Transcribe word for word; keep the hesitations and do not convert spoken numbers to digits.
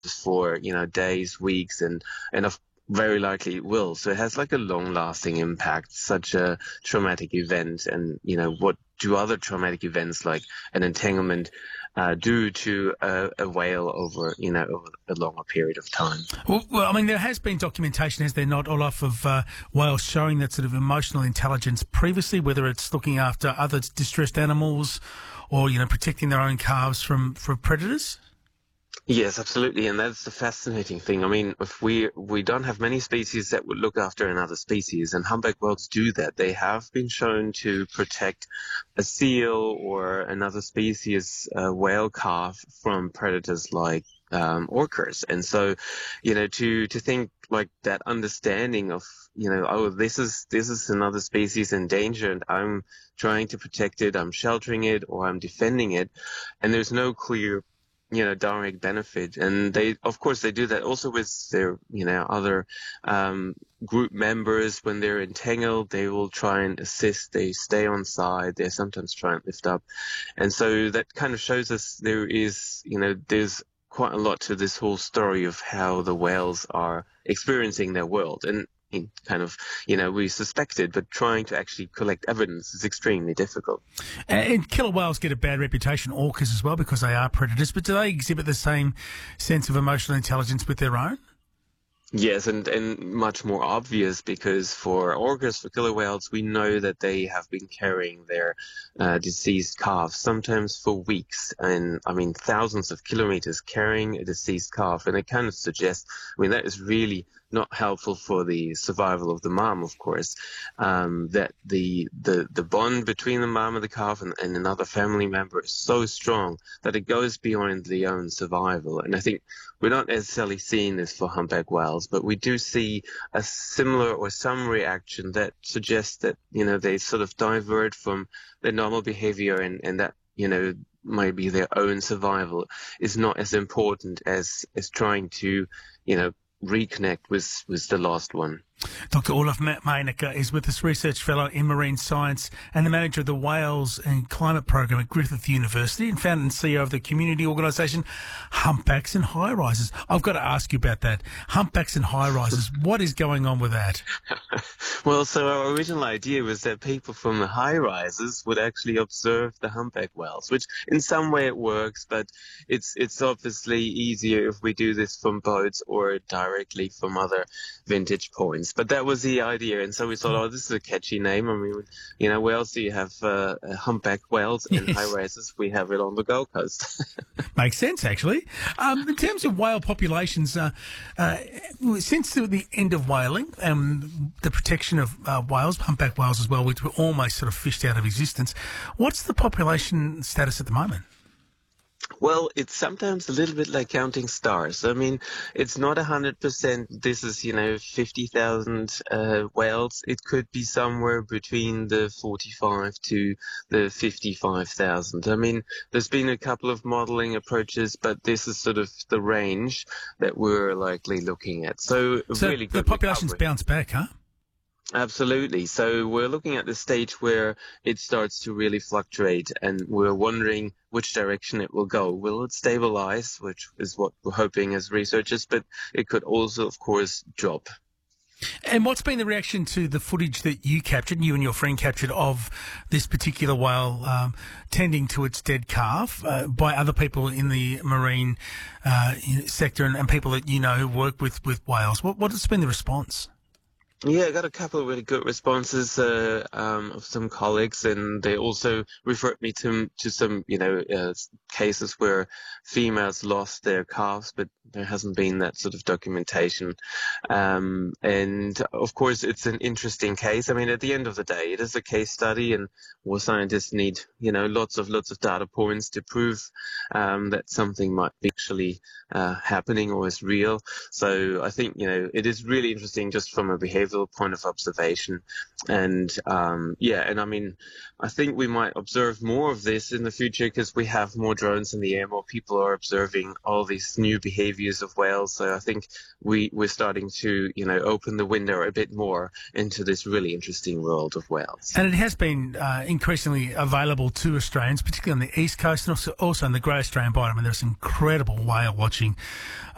for, you know, days, weeks, and, and of very likely it will. So it has like a long-lasting impact, such a traumatic event. And, you know, what do other traumatic events like an entanglement uh, do to a, a whale over, you know, over a longer period of time? Well, well, I mean, there has been documentation, has there not, Olaf, of uh, whales showing that sort of emotional intelligence previously, whether it's looking after other distressed animals or, you know, protecting their own calves from, from predators? Yes, absolutely, and that's the fascinating thing. I mean, if we we don't have many species that would look after another species, and humpback whales do that. They have been shown to protect a seal or another species uh, whale calf from predators like um, orcas. And so, you know, to to think like that understanding of, you know, oh, this is this is another species in danger, and I'm trying to protect it, I'm sheltering it, or I'm defending it, and there's no clear, you know, direct benefit. And they, of course, they do that also with their, you know, other um, group members. When they're entangled, they will try and assist. They stay on side. They sometimes try and lift up. And so that kind of shows us there is, you know, there's quite a lot to this whole story of how the whales are experiencing their world. And kind of, you know, we suspected, but trying to actually collect evidence is extremely difficult. And killer whales get a bad reputation, orcas as well, because they are predators, but do they exhibit the same sense of emotional intelligence with their own? Yes, and, and much more obvious, because for orcas, for killer whales, we know that they have been carrying their uh, deceased calves, sometimes for weeks, and I mean thousands of kilometers carrying a deceased calf, and it kind of suggests, I mean, that is really not helpful for the survival of the mom, of course, um, that the, the the bond between the mom and the calf and, and another family member is so strong that it goes beyond the own survival. And I think we're not necessarily seeing this for humpback whales, but we do see a similar or some reaction that suggests that, you know, they sort of divert from their normal behavior, and, and that, you know, maybe their own survival is not as important as, as trying to, you know, reconnect with, with the lost one. Doctor Olaf Meinecker is with us, Research Fellow in Marine Science and the Manager of the Whales and Climate Program at Griffith University, and founder and C E O of the community organisation Humpbacks and High Rises. I've got to ask you about that. Humpbacks and High Rises, what is going on with that? Well, so our original idea was that people from the high rises would actually observe the humpback whales, which in some way it works, but it's it's obviously easier if we do this from boats or directly from other vintage points. But that was the idea, and so we thought, oh, this is a catchy name. I mean, you know, where else do you have uh, humpback whales and Yes. high rises? We have it on the Gold Coast. Makes sense, actually. Um, in terms of whale populations, uh, uh, since the, the end of whaling and the protection of uh, whales, humpback whales as well, which were almost sort of fished out of existence, what's the population status at the moment? Well, it's sometimes a little bit like counting stars. I mean, it's not one hundred percent this is, you know, fifty thousand uh, whales. It could be somewhere between the forty-five to the fifty-five thousand. I mean, there's been a couple of modeling approaches, but this is sort of the range that we're likely looking at. So, So really the good population's recovery. bounced back, huh? Absolutely. So we're looking at the stage where it starts to really fluctuate, and we're wondering which direction it will go. Will it stabilize, which is what we're hoping as researchers, but it could also, of course, drop. And what's been the reaction to the footage that you captured, you and your friend captured, of this particular whale um, tending to its dead calf uh, by other people in the marine uh, sector and, and people that you know who work with, with whales? What, what has been the response? Yeah, I got a couple of really good responses uh, um, of some colleagues, and they also referred me to to some, you know, uh, cases where females lost their calves, but there hasn't been that sort of documentation. Um, and of course, it's an interesting case. I mean, at the end of the day, it is a case study, and well, scientists need, you know, lots of lots of data points to prove um, that something might be actually uh, happening or is real. So I think, you know, it is really interesting just from a behavioral point of observation. And um, yeah, and I mean, I think we might observe more of this in the future because we have more drones in the air, more people are observing all these new behaviors of whales. So I think we, we're starting to, you know, open the window a bit more into this really interesting world of whales. And it has been uh, increasingly available to Australians, particularly on the east coast and also, also in the Great Australian Bight. I mean, there's incredible whale watching